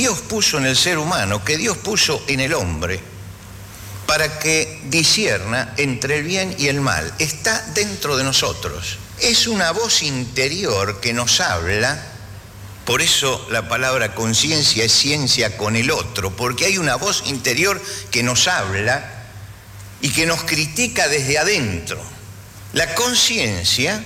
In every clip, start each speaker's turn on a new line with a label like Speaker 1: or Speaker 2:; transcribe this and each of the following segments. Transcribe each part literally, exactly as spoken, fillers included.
Speaker 1: Dios puso en el ser humano, que Dios puso en el hombre, para que discierna entre el bien y el mal. Está dentro de nosotros. Es una voz interior que nos habla. Por eso la palabra conciencia es ciencia con el otro, porque hay una voz interior que nos habla y que nos critica desde adentro. La conciencia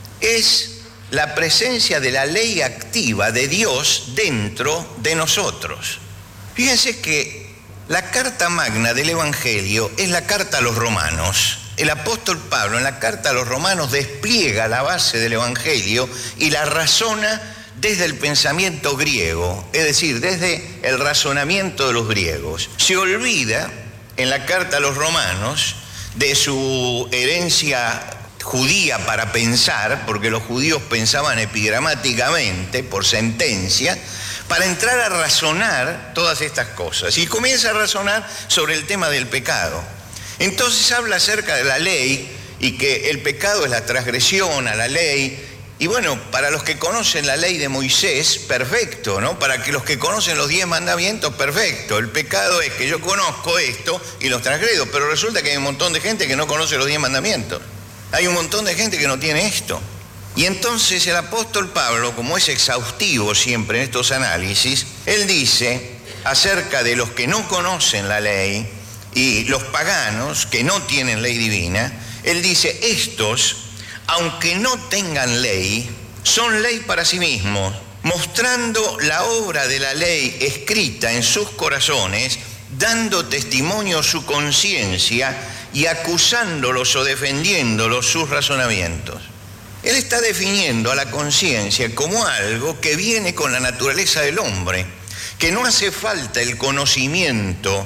Speaker 1: es la presencia de la ley activa de Dios dentro de nosotros. Fíjense que la carta magna del Evangelio es la carta a los romanos. El apóstol Pablo en la carta a los romanos despliega la base del Evangelio y la razona desde el pensamiento griego, es decir, desde el razonamiento de los griegos. Se olvida en la carta a los romanos de su herencia judía para pensar, porque los judíos pensaban epigramáticamente, por sentencia, para entrar a razonar todas estas cosas. Y comienza a razonar sobre el tema del pecado. Entonces habla acerca de la ley y que el pecado es la transgresión a la ley. Y bueno, para los que conocen la ley de Moisés, perfecto, ¿no? Para que los que conocen los diez mandamientos, perfecto. El pecado es que yo conozco esto y los transgredo, pero resulta que hay un montón de gente que no conoce los diez mandamientos. Hay un montón de gente que no tiene esto. Y entonces el apóstol Pablo, como es exhaustivo siempre en estos análisis, él dice acerca de los que no conocen la ley y los paganos que no tienen ley divina, él dice, estos, aunque no tengan ley, son ley para sí mismos, mostrando la obra de la ley escrita en sus corazones, dando testimonio su conciencia y acusándolos o defendiéndolos sus razonamientos. Él está definiendo a la conciencia como algo que viene con la naturaleza del hombre, que no hace falta el conocimiento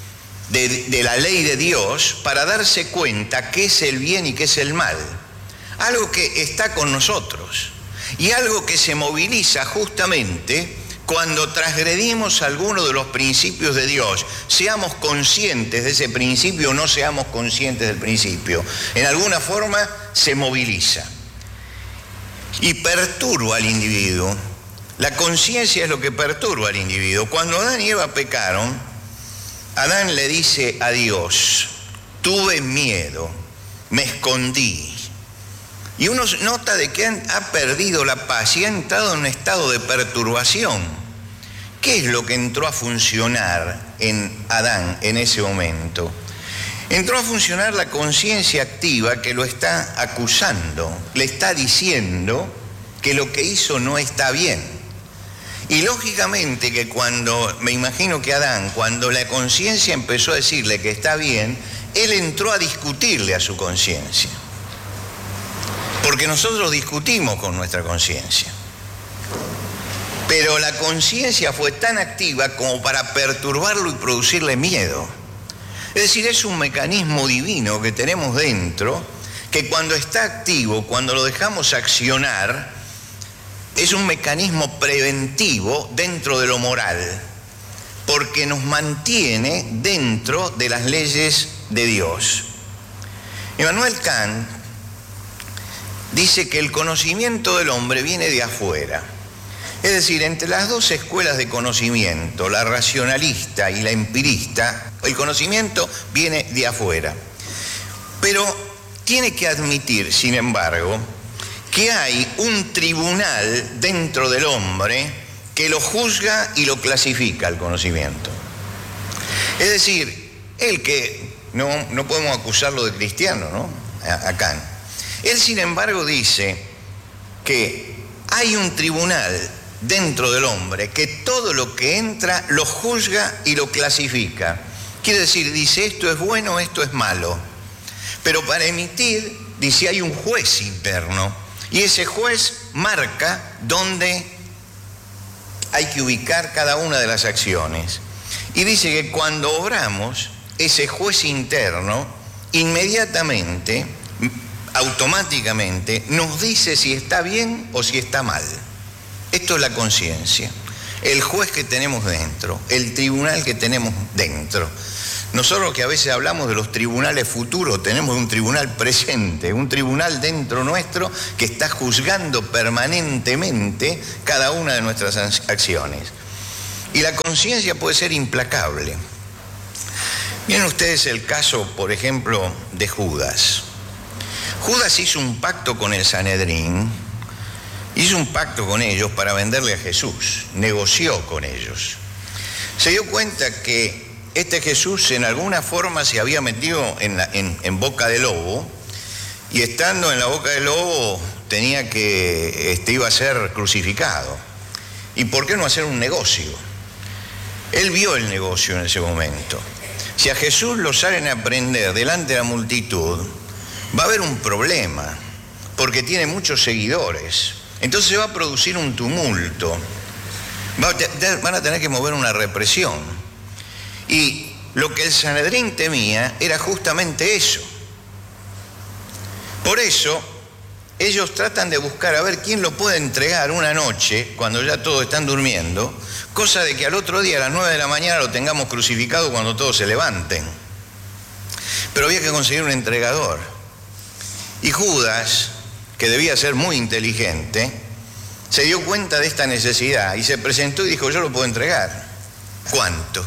Speaker 1: de, de la ley de Dios para darse cuenta qué es el bien y qué es el mal. Algo que está con nosotros y algo que se moviliza justamente cuando transgredimos alguno de los principios de Dios, seamos conscientes de ese principio o no seamos conscientes del principio. En alguna forma se moviliza y perturba al individuo. La conciencia es lo que perturba al individuo. Cuando Adán y Eva pecaron, Adán le dice a Dios, tuve miedo, me escondí. Y uno nota de que ha perdido la paz y ha entrado en un estado de perturbación. ¿Qué es lo que entró a funcionar en Adán en ese momento? Entró a funcionar la conciencia activa que lo está acusando, le está diciendo que lo que hizo no está bien. Y lógicamente que cuando, me imagino que Adán, cuando la conciencia empezó a decirle que está bien, él entró a discutirle a su conciencia. Porque nosotros discutimos con nuestra conciencia. Pero la conciencia fue tan activa como para perturbarlo y producirle miedo. Es decir, es un mecanismo divino que tenemos dentro, que cuando está activo, cuando lo dejamos accionar, es un mecanismo preventivo dentro de lo moral, porque nos mantiene dentro de las leyes de Dios. Immanuel Kant dice que el conocimiento del hombre viene de afuera. Es decir, entre las dos escuelas de conocimiento, la racionalista y la empirista, el conocimiento viene de afuera. Pero tiene que admitir, sin embargo, que hay un tribunal dentro del hombre que lo juzga y lo clasifica el conocimiento. Es decir, él que no, no podemos acusarlo de cristiano, ¿no? A, a Kant. Él, sin embargo, dice que hay un tribunal dentro del hombre que todo lo que entra lo juzga y lo clasifica. Quiere decir, dice, esto es bueno, esto es malo. Pero para emitir, dice, hay un juez interno. Y ese juez marca dónde hay que ubicar cada una de las acciones. Y dice que cuando obramos, ese juez interno, inmediatamente, automáticamente, nos dice si está bien o si está mal. Esto es la conciencia, el juez que tenemos dentro, el tribunal que tenemos dentro. Nosotros que a veces hablamos de los tribunales futuros, tenemos un tribunal presente, un tribunal dentro nuestro que está juzgando permanentemente cada una de nuestras acciones. Y la conciencia puede ser implacable. Miren ustedes el caso, por ejemplo, de Judas. Judas hizo un pacto con el Sanedrín, hizo un pacto con ellos para venderle a Jesús, negoció con ellos. Se dio cuenta que este Jesús en alguna forma se había metido en, la, en, en boca de lobo, y estando en la boca del lobo tenía que, este, iba a ser crucificado. ¿Y por qué no hacer un negocio? Él vio el negocio en ese momento. Si a Jesús lo salen a prender delante de la multitud, va a haber un problema, porque tiene muchos seguidores. Entonces se va a producir un tumulto. Va a, van a tener que mover una represión. Y lo que el Sanedrín temía era justamente eso. Por eso, ellos tratan de buscar a ver quién lo puede entregar una noche, cuando ya todos están durmiendo, cosa de que al otro día, a las nueve de la mañana, lo tengamos crucificado cuando todos se levanten. Pero había que conseguir un entregador. Y Judas, que debía ser muy inteligente, se dio cuenta de esta necesidad y se presentó y dijo: yo lo puedo entregar. ¿Cuánto?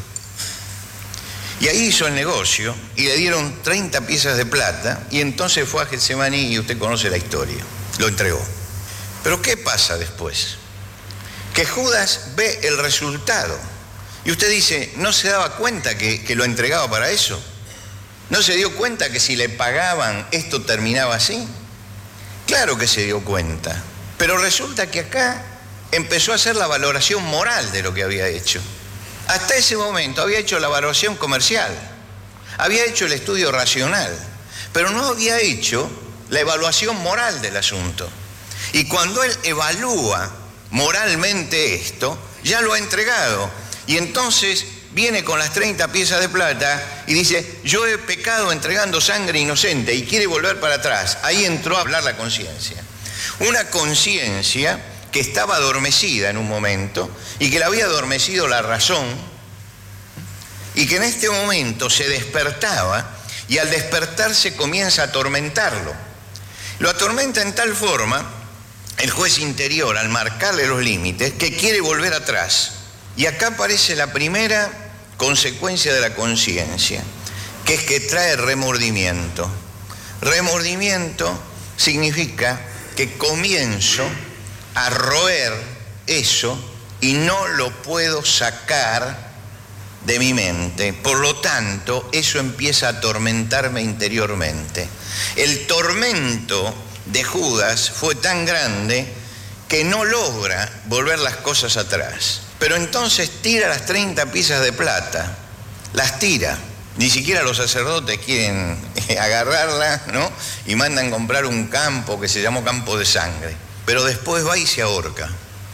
Speaker 1: Y ahí hizo el negocio y le dieron treinta piezas de plata, y entonces fue a Getsemaní, y usted conoce la historia, lo entregó. Pero ¿qué pasa después? Que Judas ve el resultado, y usted dice: ¿no se daba cuenta que, que lo entregaba para eso? ¿No se dio cuenta que si le pagaban esto terminaba así? Claro que se dio cuenta, pero resulta que acá empezó a hacer la valoración moral de lo que había hecho. Hasta ese momento había hecho la valoración comercial, había hecho el estudio racional, pero no había hecho la evaluación moral del asunto. Y cuando él evalúa moralmente esto, ya lo ha entregado. Y entonces viene con las treinta piezas de plata y dice: yo he pecado entregando sangre inocente, y quiere volver para atrás. Ahí entró a hablar la conciencia. Una conciencia que estaba adormecida en un momento, y que le había adormecido la razón, y que en este momento se despertaba, y al despertarse comienza a atormentarlo. Lo atormenta en tal forma el juez interior, al marcarle los límites, que quiere volver atrás. Y acá aparece la primera consecuencia de la conciencia, que es que trae remordimiento. Remordimiento significa que comienzo a roer eso y no lo puedo sacar de mi mente. Por lo tanto, eso empieza a atormentarme interiormente. El tormento de Judas fue tan grande que no logra volver las cosas atrás. Pero entonces tira las treinta piezas de plata, las tira. Ni siquiera los sacerdotes quieren agarrarla, ¿no? Y mandan comprar un campo que se llamó campo de sangre. Pero después va y se ahorca,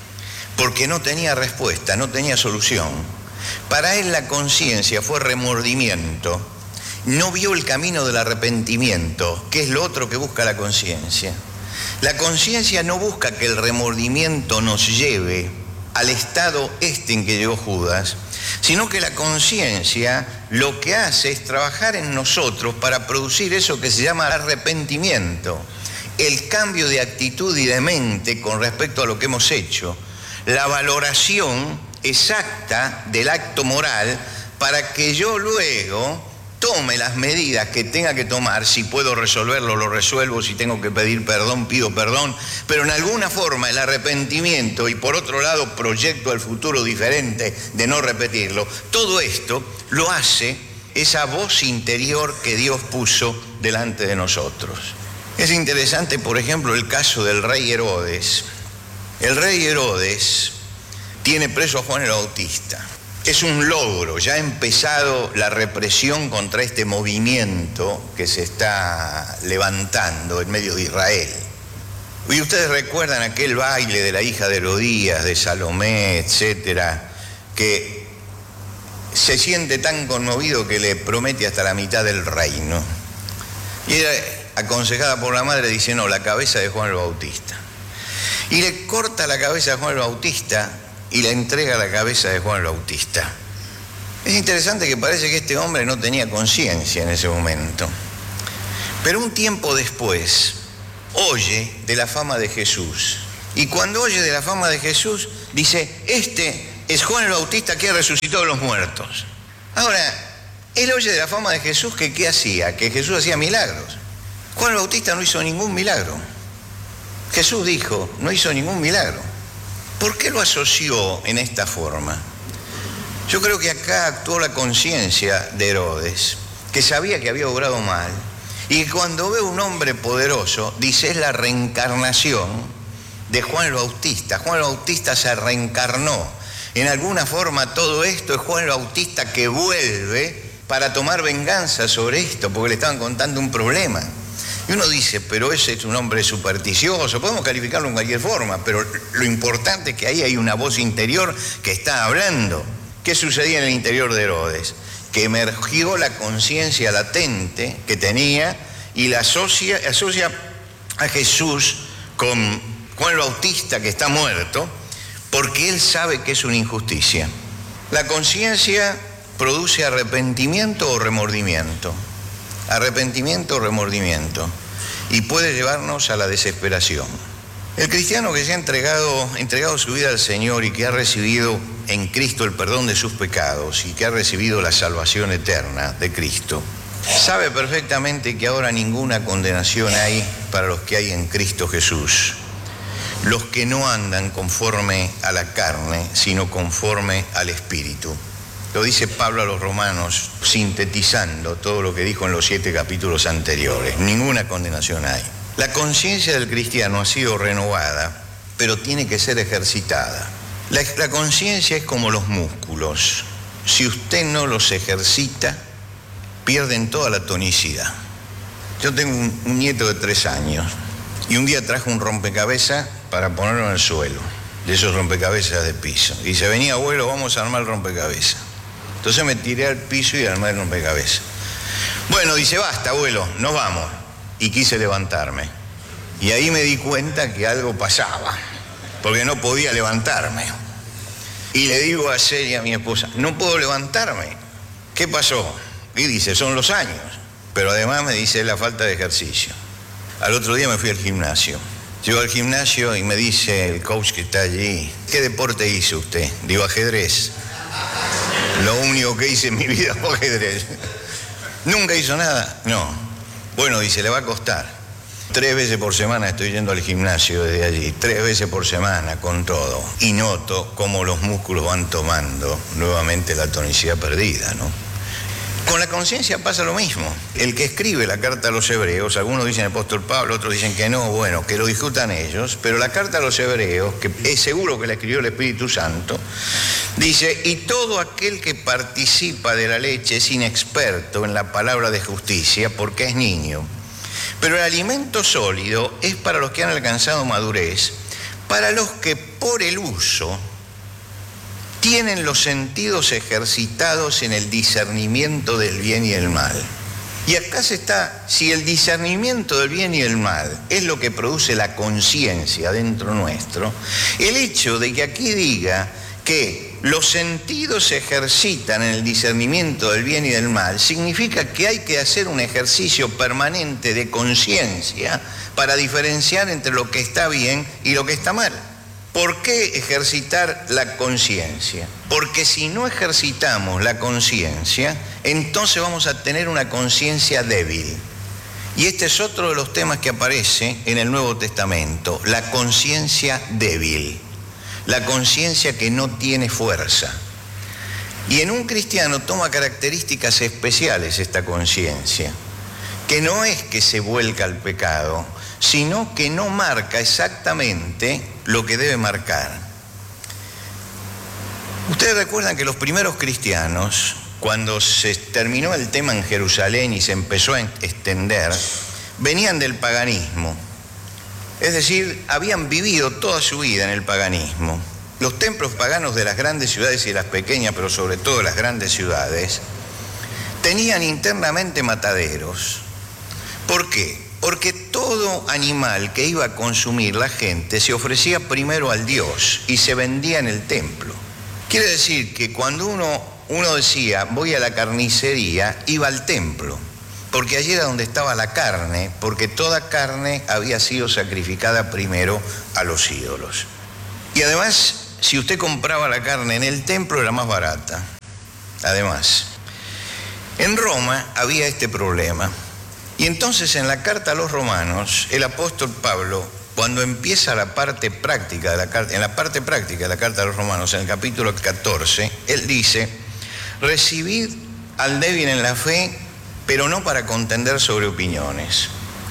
Speaker 1: porque no tenía respuesta, no tenía solución. Para él la conciencia fue remordimiento. No vio el camino del arrepentimiento, que es lo otro que busca la conciencia. La conciencia no busca que el remordimiento nos lleve al estado este en que llegó Judas, sino que la conciencia lo que hace es trabajar en nosotros para producir eso que se llama arrepentimiento, el cambio de actitud y de mente con respecto a lo que hemos hecho, la valoración exacta del acto moral, para que yo luego tome las medidas que tenga que tomar. Si puedo resolverlo, lo resuelvo. Si tengo que pedir perdón, pido perdón. Pero en alguna forma el arrepentimiento, y por otro lado proyecto el futuro diferente de no repetirlo. Todo esto lo hace esa voz interior que Dios puso delante de nosotros. Es interesante, por ejemplo, el caso del rey Herodes. El rey Herodes tiene preso a Juan el Bautista. Es un logro, ya ha empezado la represión contra este movimiento que se está levantando en medio de Israel. Y ustedes recuerdan aquel baile de la hija de Herodías, de Salomé, etcétera, que se siente tan conmovido que le promete hasta la mitad del reino. Y era aconsejada por la madre, dice: no, la cabeza de Juan el Bautista. Y le corta la cabeza a Juan el Bautista y le entrega la cabeza de Juan el Bautista. Es interesante que parece que este hombre no tenía conciencia en ese momento. Pero un tiempo después oye de la fama de Jesús. Y cuando oye de la fama de Jesús, dice: este es Juan el Bautista que resucitó de los muertos. Ahora, él oye de la fama de Jesús que ¿qué hacía? Que Jesús hacía milagros. Juan el Bautista no hizo ningún milagro. Jesús dijo, no hizo ningún milagro. ¿Por qué lo asoció en esta forma? Yo creo que acá actuó la conciencia de Herodes, que sabía que había obrado mal, y cuando ve un hombre poderoso, dice, es la reencarnación de Juan el Bautista. Juan el Bautista se reencarnó. En alguna forma todo esto es Juan el Bautista que vuelve para tomar venganza sobre esto, porque le estaban contando un problema. Y uno dice, pero ese es un hombre supersticioso, podemos calificarlo en cualquier forma, pero lo importante es que ahí hay una voz interior que está hablando. ¿Qué sucedía en el interior de Herodes? Que emergió la conciencia latente que tenía y la asocia, asocia a Jesús con Juan el Bautista que está muerto, porque él sabe que es una injusticia. La conciencia produce arrepentimiento o remordimiento. Arrepentimiento o remordimiento, y puede llevarnos a la desesperación. El cristiano que se ha entregado, entregado su vida al Señor y que ha recibido en Cristo el perdón de sus pecados y que ha recibido la salvación eterna de Cristo, sabe perfectamente que ahora ninguna condenación hay para los que hay en Cristo Jesús, los que no andan conforme a la carne, sino conforme al Espíritu. Lo dice Pablo a los romanos, sintetizando todo lo que dijo en los siete capítulos anteriores. Ninguna condenación hay. La conciencia del cristiano ha sido renovada, pero tiene que ser ejercitada. La, la conciencia es como los músculos. Si usted no los ejercita, pierden toda la tonicidad. Yo tengo un, un nieto de tres años y un día trajo un rompecabezas para ponerlo en el suelo, de esos rompecabezas de piso. Y dice, venía abuelo, vamos a armar el rompecabezas. Entonces me tiré al piso y armé el rompecabezas. Bueno, dice, basta, abuelo, nos vamos. Y quise levantarme. Y ahí me di cuenta que algo pasaba, porque no podía levantarme. Y le digo a Celia, a mi esposa, no puedo levantarme. ¿Qué pasó? Y dice, son los años. Pero además me dice, la falta de ejercicio. Al otro día me fui al gimnasio. Llego al gimnasio y me dice el coach que está allí, ¿qué deporte hizo usted? Digo, ajedrez. Lo único que hice en mi vida fue ajedrez. ¿Nunca hizo nada? No. Bueno, dice, le va a costar. Tres veces por semana estoy yendo al gimnasio desde allí. Tres veces por semana con todo. Y noto cómo los músculos van tomando nuevamente la tonicidad perdida, ¿no? Con la conciencia pasa lo mismo. El que escribe la carta a los hebreos, algunos dicen el apóstol Pablo, otros dicen que no, bueno, que lo discutan ellos, pero la carta a los hebreos, que es seguro que la escribió el Espíritu Santo, dice, y todo aquel que participa de la leche es inexperto en la palabra de justicia porque es niño. Pero el alimento sólido es para los que han alcanzado madurez, para los que por el uso tienen los sentidos ejercitados en el discernimiento del bien y el mal. Y acá se está, si el discernimiento del bien y el mal es lo que produce la conciencia dentro nuestro, el hecho de que aquí diga que los sentidos se ejercitan en el discernimiento del bien y del mal, significa que hay que hacer un ejercicio permanente de conciencia para diferenciar entre lo que está bien y lo que está mal. ¿Por qué ejercitar la conciencia? Porque si no ejercitamos la conciencia, entonces vamos a tener una conciencia débil. Y este es otro de los temas que aparece en el Nuevo Testamento, la conciencia débil, la conciencia que no tiene fuerza. Y en un cristiano toma características especiales esta conciencia, que no es que se vuelca al pecado, sino que no marca exactamente lo que debe marcar. Ustedes recuerdan que los primeros cristianos, cuando se terminó el tema en Jerusalén y se empezó a extender, venían del paganismo. Es decir, habían vivido toda su vida en el paganismo. Los templos paganos de las grandes ciudades y de las pequeñas, pero sobre todo de las grandes ciudades, tenían internamente mataderos. ¿Por qué? Porque todo animal que iba a consumir la gente se ofrecía primero al Dios y se vendía en el templo. Quiere decir que cuando uno, uno decía, voy a la carnicería, iba al templo, porque allí era donde estaba la carne, porque toda carne había sido sacrificada primero a los ídolos. Y además si usted compraba la carne en el templo era más barata. Además, en Roma había este problema. Y entonces en la carta a los romanos, el apóstol Pablo, cuando empieza la parte práctica de la carta, en la parte práctica de la carta a los romanos, en el capítulo catorce, él dice: recibid al débil en la fe, pero no para contender sobre opiniones.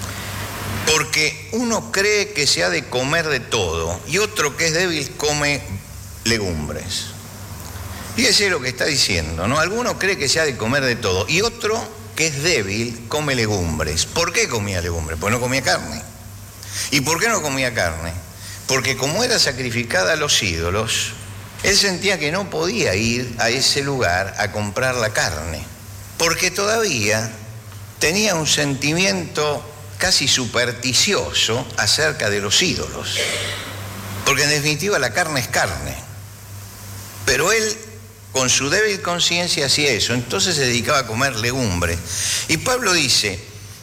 Speaker 1: Porque uno cree que se ha de comer de todo y otro que es débil come legumbres. Fíjese lo que está diciendo, ¿no? Alguno cree que se ha de comer de todo y otro que es débil come legumbres. ¿Por qué comía legumbres? Pues no comía carne. ¿Y por qué no comía carne? Porque como era sacrificada a los ídolos, él sentía que no podía ir a ese lugar a comprar la carne, porque todavía tenía un sentimiento casi supersticioso acerca de los ídolos, porque en definitiva la carne es carne. Pero él, con su débil conciencia, hacía eso, entonces se dedicaba a comer legumbres. Y Pablo dice,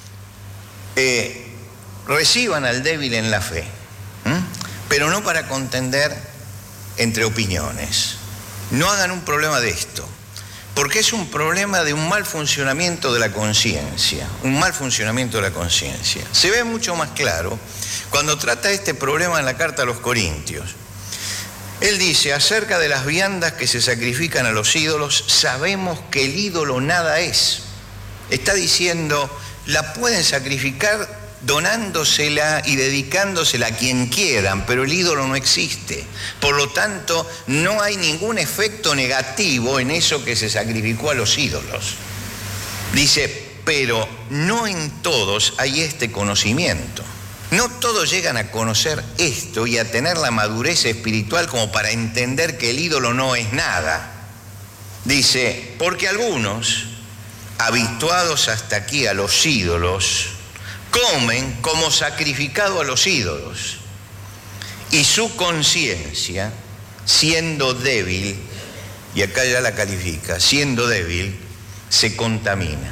Speaker 1: eh, reciban al débil en la fe, ¿m? pero no para contender entre opiniones. No hagan un problema de esto, porque es un problema de un mal funcionamiento de la conciencia, un mal funcionamiento de la conciencia. Se ve mucho más claro cuando trata este problema en la carta a los Corintios. Él dice, acerca de las viandas que se sacrifican a los ídolos, sabemos que el ídolo nada es. Está diciendo, la pueden sacrificar donándosela y dedicándosela a quien quieran, pero el ídolo no existe. Por lo tanto, no hay ningún efecto negativo en eso que se sacrificó a los ídolos. Dice, pero no en todos hay este conocimiento. No todos llegan a conocer esto y a tener la madurez espiritual como para entender que el ídolo no es nada. Dice, porque algunos, habituados hasta aquí a los ídolos, comen como sacrificado a los ídolos, y su conciencia, siendo débil, y acá ya la califica, siendo débil, se contamina.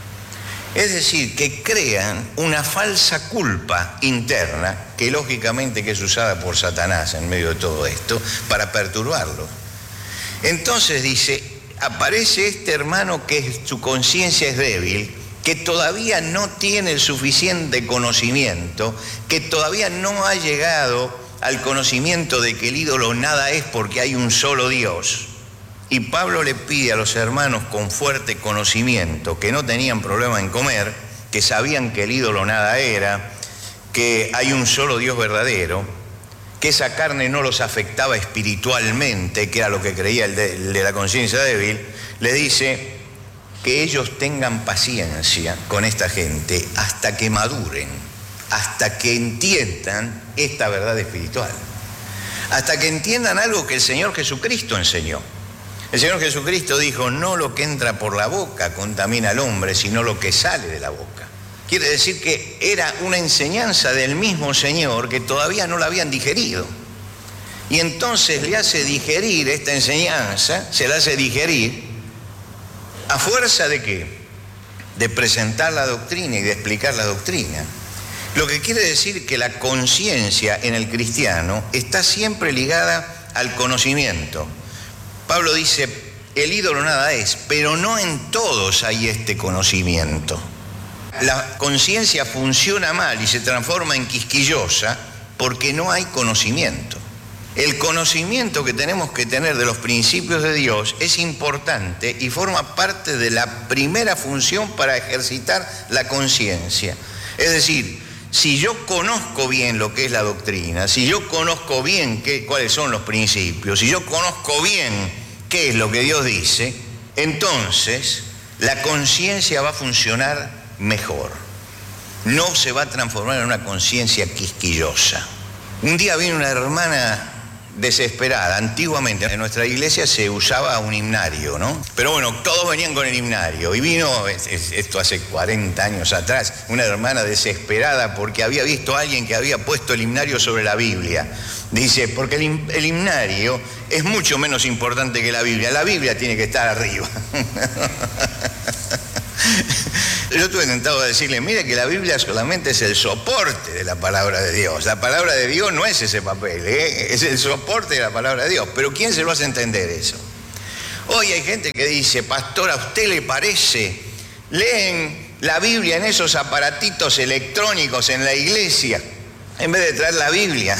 Speaker 1: Es decir, que crean una falsa culpa interna, que lógicamente que es usada por Satanás en medio de todo esto, para perturbarlo. Entonces dice, aparece este hermano que su conciencia es débil, que todavía no tiene el suficiente conocimiento, que todavía no ha llegado al conocimiento de que el ídolo nada es porque hay un solo Dios. Y Pablo le pide a los hermanos con fuerte conocimiento, que no tenían problema en comer, que sabían que el ídolo nada era, que hay un solo Dios verdadero, que esa carne no los afectaba espiritualmente, que era lo que creía el de, el de la conciencia débil, le dice que ellos tengan paciencia con esta gente hasta que maduren, hasta que entiendan esta verdad espiritual, hasta que entiendan algo que el Señor Jesucristo enseñó. El Señor Jesucristo dijo, no lo que entra por la boca contamina al hombre, sino lo que sale de la boca. Quiere decir que era una enseñanza del mismo Señor que todavía no la habían digerido. Y entonces le hace digerir esta enseñanza, se la hace digerir, ¿a fuerza de qué? De presentar la doctrina y de explicar la doctrina. Lo que quiere decir que la conciencia en el cristiano está siempre ligada al conocimiento. Pablo dice, el ídolo nada es, pero no en todos hay este conocimiento. La conciencia funciona mal y se transforma en quisquillosa porque no hay conocimiento. El conocimiento que tenemos que tener de los principios de Dios es importante y forma parte de la primera función para ejercitar la conciencia. Es decir, si yo conozco bien lo que es la doctrina, si yo conozco bien qué, cuáles son los principios, si yo conozco bien qué es lo que Dios dice, entonces la conciencia va a funcionar mejor. No se va a transformar en una conciencia quisquillosa. Un día vino una hermana desesperada. Antiguamente en nuestra iglesia se usaba un himnario, ¿no? Pero bueno, todos venían con el himnario. Y vino, esto hace cuarenta años atrás, una hermana desesperada porque había visto a alguien que había puesto el himnario sobre la Biblia. Dice, porque el, el himnario es mucho menos importante que la Biblia. La Biblia tiene que estar arriba. Yo estuve tentado a decirle, mire que la Biblia solamente es el soporte de la palabra de Dios. La palabra de Dios no es ese papel, ¿eh? Es el soporte de la palabra de Dios. Pero ¿quién se lo hace entender eso? Hoy hay gente que dice, pastor, ¿a usted le parece? Leen la Biblia en esos aparatitos electrónicos en la iglesia, en vez de traer la Biblia.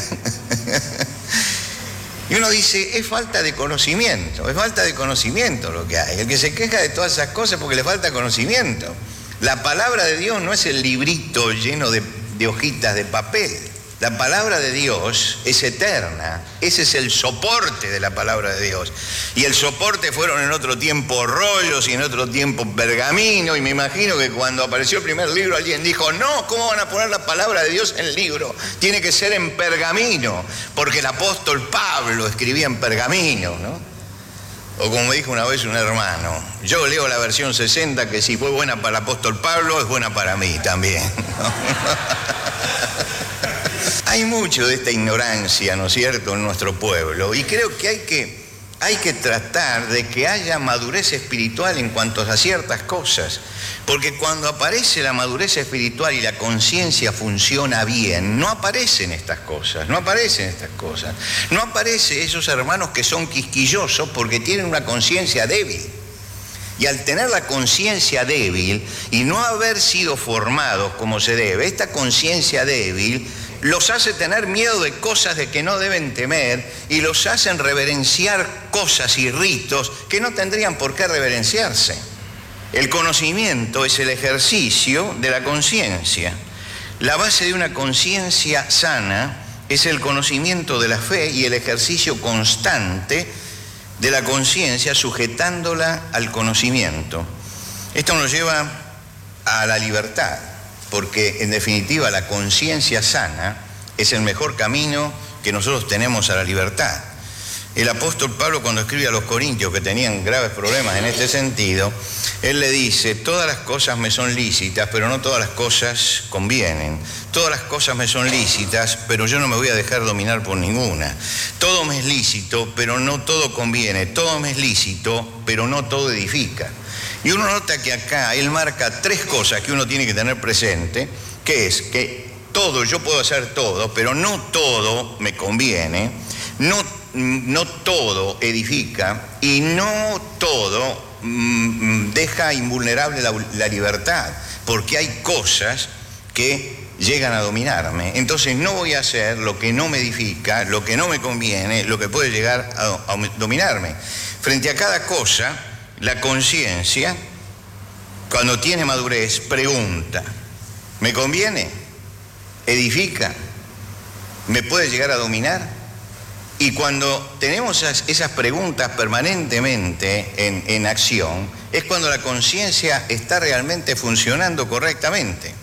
Speaker 1: Y uno dice, es falta de conocimiento, es falta de conocimiento lo que hay. El que se queja de todas esas cosas es porque le falta conocimiento. La palabra de Dios no es el librito lleno de, de hojitas de papel. La palabra de Dios es eterna. Ese es el soporte de la palabra de Dios. Y el soporte fueron en otro tiempo rollos y en otro tiempo pergamino. Y me imagino que cuando apareció el primer libro alguien dijo, no, ¿cómo van a poner la palabra de Dios en el libro? Tiene que ser en pergamino, porque el apóstol Pablo escribía en pergamino, ¿no? O como me dijo una vez un hermano, yo leo la versión sesenta, que si fue buena para el apóstol Pablo, es buena para mí también, ¿no? Hay mucho de esta ignorancia, ¿no es cierto?, en nuestro pueblo, y creo que hay que, hay que tratar de que haya madurez espiritual en cuanto a ciertas cosas, porque cuando aparece la madurez espiritual y la conciencia funciona bien, no aparecen estas cosas, no aparecen estas cosas, no aparecen esos hermanos que son quisquillosos porque tienen una conciencia débil. Y al tener la conciencia débil y no haber sido formados como se debe, esta conciencia débil los hace tener miedo de cosas de que no deben temer y los hacen reverenciar cosas y ritos que no tendrían por qué reverenciarse. El conocimiento es el ejercicio de la conciencia. La base de una conciencia sana es el conocimiento de la fe y el ejercicio constante de la conciencia sujetándola al conocimiento. Esto nos lleva a la libertad, porque en definitiva la conciencia sana es el mejor camino que nosotros tenemos a la libertad. El apóstol Pablo, cuando escribe a los corintios que tenían graves problemas en este sentido, él le dice, todas las cosas me son lícitas, pero no todas las cosas convienen. Todas las cosas me son lícitas, pero yo no me voy a dejar dominar por ninguna. Todo me es lícito, pero no todo conviene. Todo me es lícito, pero no todo edifica. Y uno nota que acá él marca tres cosas que uno tiene que tener presente, que es que todo, yo puedo hacer todo, pero no todo me conviene, no, no todo edifica y no todo mmm, deja invulnerable la, la libertad, porque hay cosas que llegan a dominarme. Entonces no voy a hacer lo que no me edifica, lo que no me conviene, lo que puede llegar a, a dominarme. Frente a cada cosa, la conciencia, cuando tiene madurez, pregunta, ¿me conviene? ¿Edifica? ¿Me puede llegar a dominar? Y cuando tenemos esas, esas preguntas permanentemente en, en acción, es cuando la conciencia está realmente funcionando correctamente.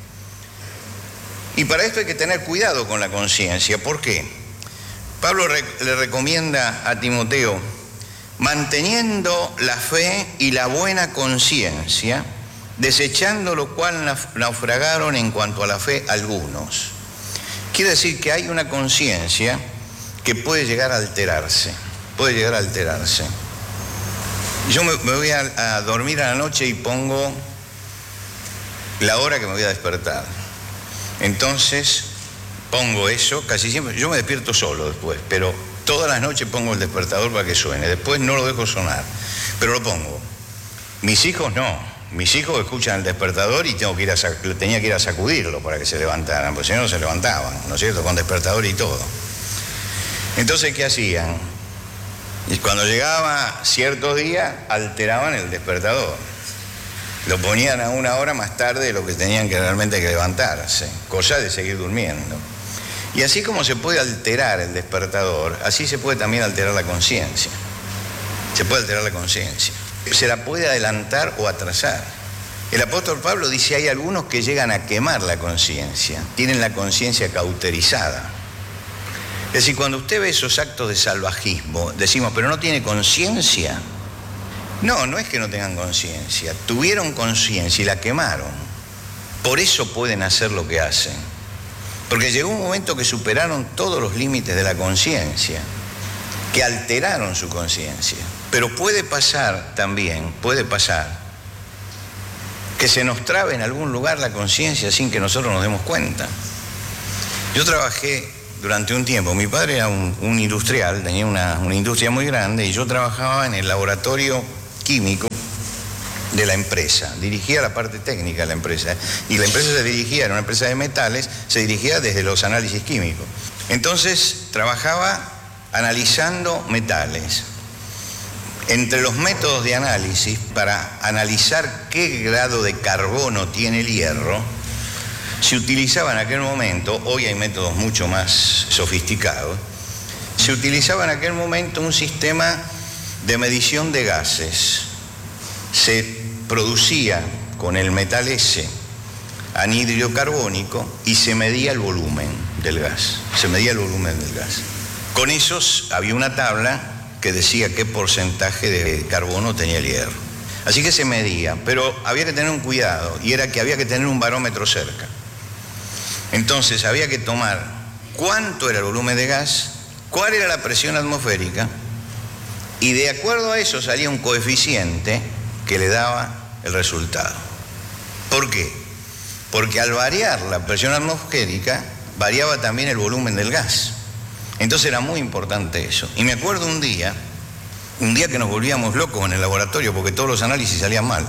Speaker 1: Y para esto hay que tener cuidado con la conciencia. ¿Por qué? Pablo re, le recomienda a Timoteo, manteniendo la fe y la buena conciencia, desechando lo cual naufragaron en cuanto a la fe algunos. Quiere decir que hay una conciencia que puede llegar a alterarse, puede llegar a alterarse. Yo me, me voy a, a dormir a la noche y pongo la hora que me voy a despertar. Entonces pongo eso, casi siempre, yo me despierto solo después, pero todas las noches pongo el despertador para que suene, después no lo dejo sonar, pero lo pongo. Mis hijos no. Mis hijos escuchan el despertador y tengo que ir a, tenía que ir a sacudirlo para que se levantaran, porque si no, no se levantaban, ¿no es cierto?, con despertador y todo. Entonces, ¿qué hacían? Y cuando llegaba ciertos días, alteraban el despertador. Lo ponían a una hora más tarde de lo que tenían que realmente que levantarse, cosa de seguir durmiendo. Y así como se puede alterar el despertador, así se puede también alterar la conciencia. Se puede alterar la conciencia. Se la puede adelantar o atrasar. El apóstol Pablo dice, hay algunos que llegan a quemar la conciencia, tienen la conciencia cauterizada. Es decir, cuando usted ve esos actos de salvajismo, decimos, pero no tiene conciencia. No, no es que no tengan conciencia, tuvieron conciencia y la quemaron. Por eso pueden hacer lo que hacen. Porque llegó un momento que superaron todos los límites de la conciencia, que alteraron su conciencia. Pero puede pasar también, puede pasar, que se nos trabe en algún lugar la conciencia sin que nosotros nos demos cuenta. Yo trabajé durante un tiempo, mi padre era un, un industrial, tenía una, una industria muy grande, y yo trabajaba en el laboratorio químico de la empresa, dirigía la parte técnica de la empresa, y la empresa se dirigía, era una empresa de metales, se dirigía desde los análisis químicos. Entonces trabajaba analizando metales. Entre los métodos de análisis, para analizar qué grado de carbono tiene el hierro, se utilizaba en aquel momento, hoy hay métodos mucho más sofisticados, se utilizaba en aquel momento un sistema de medición de gases. Se producía con el metal ese anhídrido carbónico y se medía el volumen del gas, se medía el volumen del gas. Con esos había una tabla que decía qué porcentaje de carbono tenía el hierro. Así que se medía, pero había que tener un cuidado, y era que había que tener un barómetro cerca. Entonces había que tomar cuánto era el volumen de gas, cuál era la presión atmosférica, y de acuerdo a eso salía un coeficiente que le daba el resultado. ¿Por qué? Porque al variar la presión atmosférica, variaba también el volumen del gas. Entonces era muy importante eso. Y me acuerdo un día, un día que nos volvíamos locos en el laboratorio porque todos los análisis salían mal.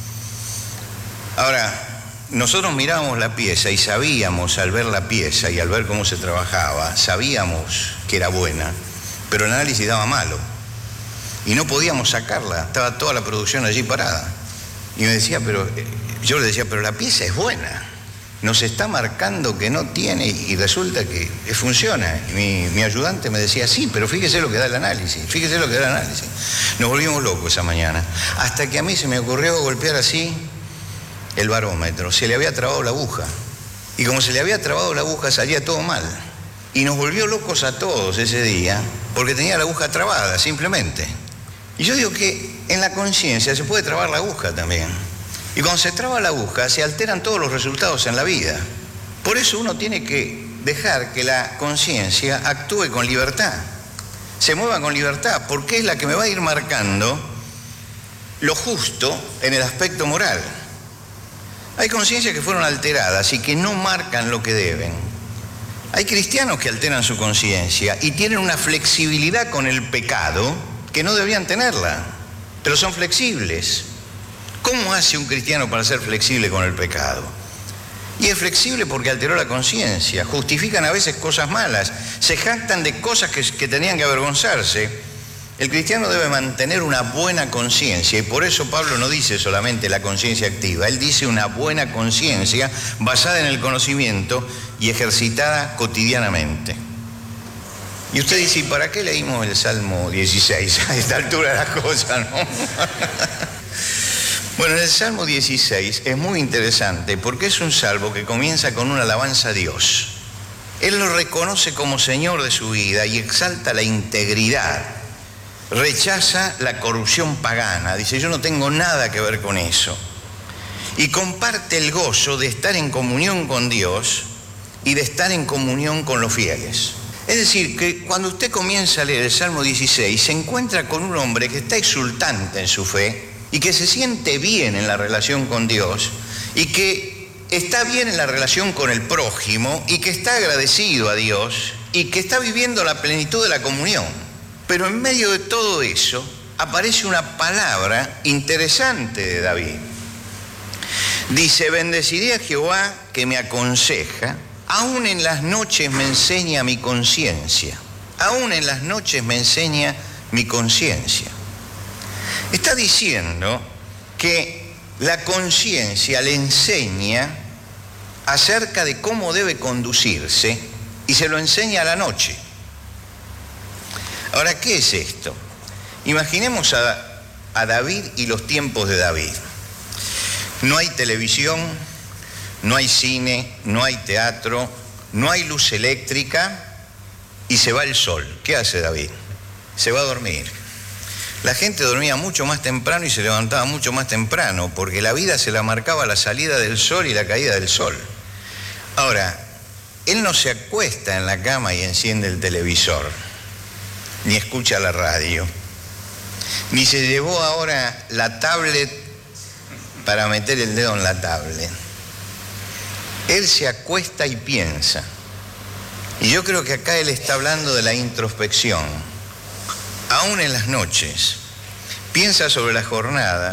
Speaker 1: Ahora, nosotros mirábamos la pieza y sabíamos, al ver la pieza y al ver cómo se trabajaba, sabíamos que era buena, pero el análisis daba malo. Y no podíamos sacarla, estaba toda la producción allí parada. Y me decía, pero, yo le decía, pero la pieza es buena. Nos está marcando que no tiene, y resulta que funciona. Y mi, mi ayudante me decía, sí, pero fíjese lo que da el análisis, fíjese lo que da el análisis. Nos volvimos locos esa mañana, hasta que a mí se me ocurrió golpear así el barómetro. Se le había trabado la aguja, y como se le había trabado la aguja salía todo mal. Y nos volvió locos a todos ese día, porque tenía la aguja trabada, simplemente. Y yo digo que en la conciencia se puede trabar la aguja también. Y cuando se traba la aguja, se alteran todos los resultados en la vida. Por eso uno tiene que dejar que la conciencia actúe con libertad, se mueva con libertad, porque es la que me va a ir marcando lo justo en el aspecto moral. Hay conciencias que fueron alteradas y que no marcan lo que deben. Hay cristianos que alteran su conciencia y tienen una flexibilidad con el pecado que no deberían tenerla, pero son flexibles. ¿Cómo hace un cristiano para ser flexible con el pecado? Y es flexible porque alteró la conciencia. Justifican a veces cosas malas, se jactan de cosas que, que tenían que avergonzarse. El cristiano debe mantener una buena conciencia, y por eso Pablo no dice solamente la conciencia activa, él dice una buena conciencia basada en el conocimiento y ejercitada cotidianamente. Y usted dice, ¿y para qué leímos el Salmo dieciséis a esta altura de las cosas, no? Bueno, en el Salmo dieciséis es muy interesante porque es un salmo que comienza con una alabanza a Dios. Él lo reconoce como Señor de su vida y exalta la integridad. Rechaza la corrupción pagana. Dice, yo no tengo nada que ver con eso. Y comparte el gozo de estar en comunión con Dios y de estar en comunión con los fieles. Es decir, que cuando usted comienza a leer el Salmo dieciséis, se encuentra con un hombre que está exultante en su fe y que se siente bien en la relación con Dios y que está bien en la relación con el prójimo y que está agradecido a Dios y que está viviendo la plenitud de la comunión. Pero en medio de todo eso aparece una palabra interesante de David. Dice, bendeciré a Jehová que me aconseja, aún en las noches me enseña mi conciencia, aún en las noches me enseña mi conciencia. Está diciendo que la conciencia le enseña acerca de cómo debe conducirse y se lo enseña a la noche. Ahora, ¿qué es esto? Imaginemos a, a David y los tiempos de David. No hay televisión, no hay cine, no hay teatro, no hay luz eléctrica y se va el sol. ¿Qué hace David? Se va a dormir. La gente dormía mucho más temprano y se levantaba mucho más temprano, porque la vida se la marcaba la salida del sol y la caída del sol. Ahora, él no se acuesta en la cama y enciende el televisor, ni escucha la radio, ni se llevó ahora la tablet para meter el dedo en la tablet. Él se acuesta y piensa. Y yo creo que acá él está hablando de la introspección. Aún en las noches, piensa sobre la jornada